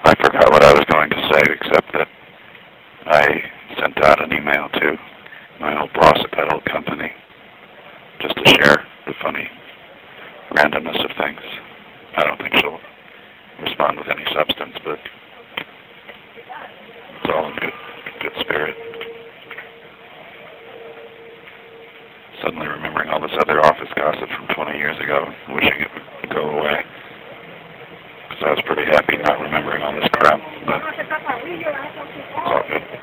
I forgot what I was going to say, except that I sent out an email to my old boss at that old company just to share the funny randomness of things. I don't think she'll respond with any substance, but it's all in good spirit. Suddenly remembering all this other office gossip from 20 years ago, wishing it would go away. Because I was pretty happy not remembering all this crap, but it's all good.